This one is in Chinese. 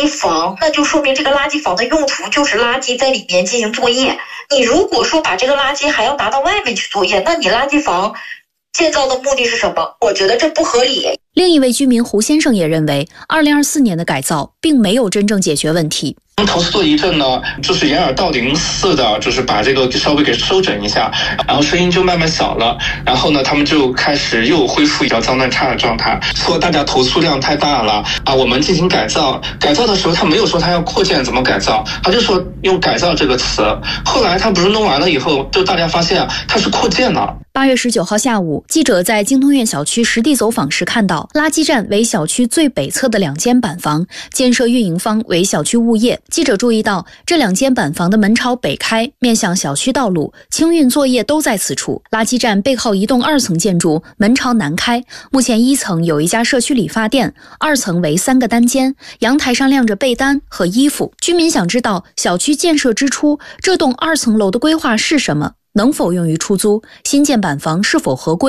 圾房，那就说明这个垃圾房的用途就是垃圾在里面进行作业。你如果说把这个垃圾还要拿到外面去作业，那你垃圾房建造的目的是什么？我觉得这不合理。 另一位居民胡先生也认为，2024年的改造并没有真正解决问题。 投诉了一阵呢，就是掩耳盗铃似的，就是把这个稍微给收整一下，然后声音就慢慢小了，然后呢，他们就开始又恢复比较脏乱差的状态，说大家投诉量太大了啊，我们进行改造的时候，他没有说他要扩建怎么改造，他就说用改造这个词。后来他不是弄完了以后，就大家发现他是扩建了。 8月19号下午，记者在京通苑小区实地走访时看到，垃圾站为小区最北侧的2间板房，建设运营方为小区物业。记者注意到，这2间板房的门朝北开，面向小区道路，清运作业都在此处。垃圾站背靠一栋2层建筑，门朝南开。目前1层有一家社区理发店，2层为3个单间，阳台上晾着被单和衣服。居民想知道，小区建设之初，这栋2层楼的规划是什么？能否用于出租？新建板房是否合规？